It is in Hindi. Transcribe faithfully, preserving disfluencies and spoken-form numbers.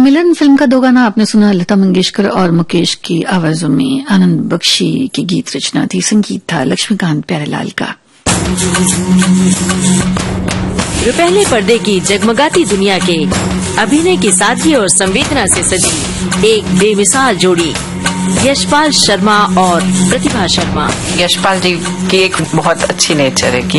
मिलन फिल्म का दो गाना आपने सुना, लता मंगेशकर और मुकेश की आवाजों में। आनंद बख्शी की गीत रचना थी, संगीत था लक्ष्मीकांत प्यारेलाल का। पहले पर्दे की जगमगाती दुनिया के अभिनय की सादगी और संवेदना से सजी एक बेमिसाल जोड़ी, यशपाल शर्मा और प्रतिभा शर्मा। यशपाल जी की एक बहुत अच्छी नेचर है कि